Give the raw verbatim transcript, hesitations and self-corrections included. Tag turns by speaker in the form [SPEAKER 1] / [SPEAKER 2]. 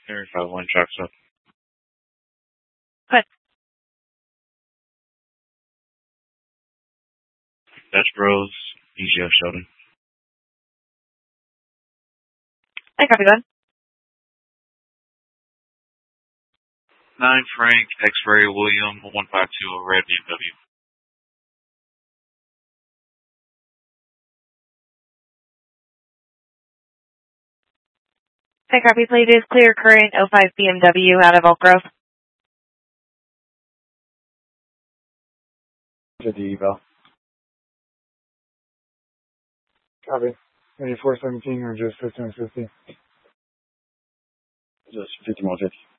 [SPEAKER 1] Verify one tracks up.
[SPEAKER 2] What?
[SPEAKER 1] Dutch Bros, E G F Sheldon.
[SPEAKER 2] I copy that.
[SPEAKER 1] Nine Frank, X-Ray William, one five two, red B M W.
[SPEAKER 2] I copy. Plate is clear. Current oh five B M W out of Elk Grove.
[SPEAKER 3] To the eval. Copy. eighty-four seventeen or just fifty-one fifty? Just fifty-one fifty.